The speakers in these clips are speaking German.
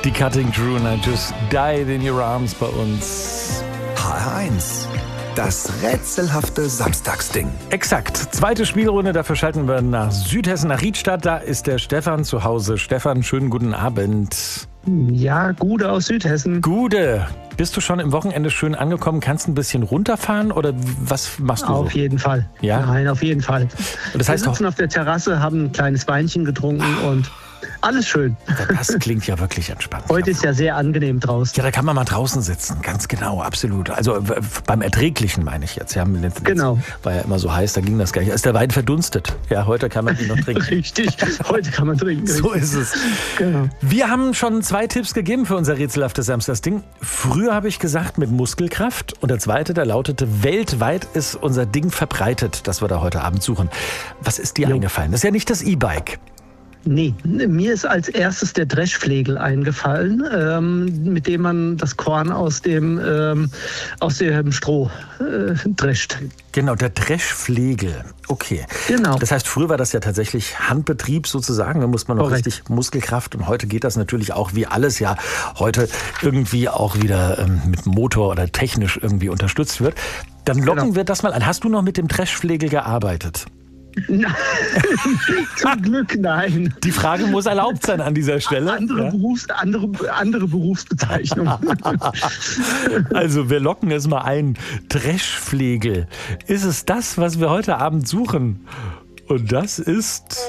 Die Cutting Crew und I Just Died in Your Arms bei uns. HR1, das rätselhafte Samstagsding. Exakt. Zweite Spielrunde, dafür schalten wir nach Südhessen, nach Riedstadt. Da ist der Stefan zu Hause. Stefan, schönen guten Abend. Ja, Gude aus Südhessen. Gude, bist du schon im Wochenende schön angekommen? Kannst du ein bisschen runterfahren oder was machst du so? Auf jeden Fall. Ja? Nein, auf jeden Fall. Und das heißt wir sitzen auf der Terrasse, haben ein kleines Weinchen getrunken und alles schön. Das klingt ja wirklich entspannt. Heute ist ja sehr angenehm draußen. Ja, da kann man mal draußen sitzen, ganz genau, absolut. Also beim Erträglichen meine ich jetzt. Ja, Genau. War ja immer so heiß, da ging das gar nicht. Ist der Wein verdunstet? Ja, heute kann man ihn noch trinken. Richtig, heute kann man trinken. So ist es. Genau. Wir haben schon 2 Tipps gegeben für unser rätselhaftes Samstagsding. Früher habe ich gesagt mit Muskelkraft und der zweite, der lautete, weltweit ist unser Ding verbreitet, das wir da heute Abend suchen. Was ist dir eingefallen? Das ist ja nicht das E-Bike. Nee, mir ist als erstes der Dreschflegel eingefallen, mit dem man das Korn aus dem Stroh drescht. Genau, der Dreschflegel. Okay. Genau. Das heißt, früher war das ja tatsächlich Handbetrieb sozusagen. Da musste man noch richtig Muskelkraft. Und heute geht das natürlich auch wie alles ja heute irgendwie auch wieder mit Motor oder technisch irgendwie unterstützt wird. Dann locken wir das mal an. Hast du noch mit dem Dreschflegel gearbeitet? Nein, zum Glück nein. Die Frage muss erlaubt sein an dieser Stelle. Andere Berufsbezeichnung. Also wir locken es mal ein. Dreschflegel. Ist es das, was wir heute Abend suchen? Und das ist...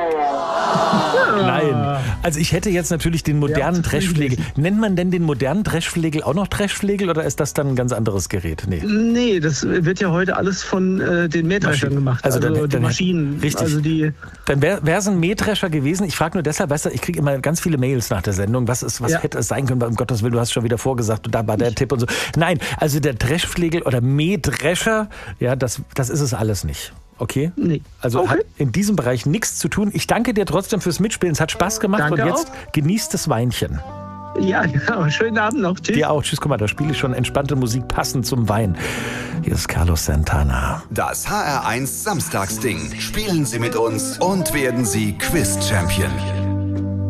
Nein. Also ich hätte jetzt natürlich den modernen Dreschflegel. Nennt man denn den modernen Dreschflegel auch noch Dreschflegel oder ist das dann ein ganz anderes Gerät? Nee, das wird ja heute alles von den Mähdreschern gemacht. Also die Maschinen. Richtig. Also dann wäre es ein Mähdrescher gewesen. Ich frage nur deshalb, weißt du, ich kriege immer ganz viele Mails nach der Sendung. Was hätte es sein können? Um Gottes Willen, du hast schon wieder vorgesagt und da war der Tipp und so. Nein, also der Dreschflegel oder Mähdrescher, ja, das ist es alles nicht. Okay? Nee. Also hat in diesem Bereich nichts zu tun. Ich danke dir trotzdem fürs Mitspielen. Es hat Spaß gemacht. Danke und jetzt auch. genießt das Weinchen. Ja, genau. Schönen Abend noch. Tschüss. Dir auch. Tschüss. Guck mal, da spiele ich schon entspannte Musik passend zum Wein. Hier ist Carlos Santana. Das HR1 Samstagsding. Spielen Sie mit uns und werden Sie Quiz-Champion.